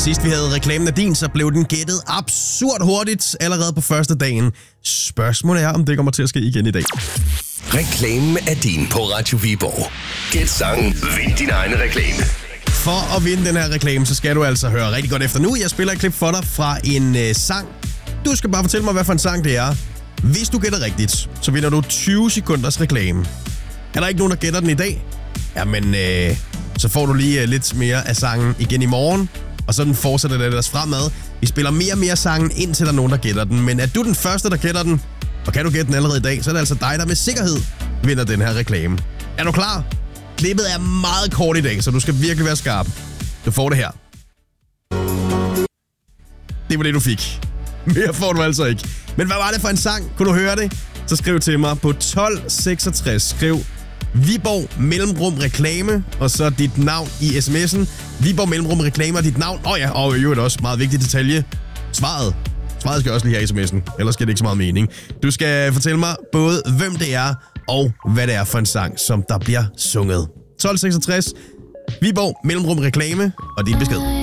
Sidst vi havde reklamen af din, så blev den gættet absurd hurtigt allerede på første dagen. Spørgsmålet er, om det kommer til at ske igen i dag. Reklamen er din på Radio Viborg. Gæt sangen, vind din egen reklame. For at vinde den her reklame, så skal du altså høre rigtig godt efter nu. Jeg spiller et klip for dig fra en sang. Du skal bare fortælle mig, hvad for en sang det er. Hvis du gætter rigtigt, så vinder du 20 sekunders reklame. Er der ikke nogen, der gætter den i dag? Jamen, så får du lige lidt mere af sangen igen i morgen. Og så den fortsætter det ellers fremad. Vi spiller mere og mere sangen, indtil der er nogen, der gætter den. Men er du den første, der gætter den, og kan du gætte den allerede i dag, så er det altså dig, der med sikkerhed vinder den her reklame. Er du klar? Klippet er meget kort i dag, så du skal virkelig være skarp. Du får det her. Det var det, du fik. Mere får du altså ikke. Men hvad var det for en sang? Kunne du høre det? Så skriv til mig på 1266. Skriv Viborg mellemrum reklame, og så dit navn i sms'en. Viborg mellemrum reklame og dit navn. Og jo, det er også meget vigtig detalje. Svaret skal også lige her i sms'en. Ellers giver det ikke så meget mening. Du skal fortælle mig både, hvem det er, og hvad det er for en sang, som der bliver sunget. 1266. Viborg mellemrum reklame og din besked.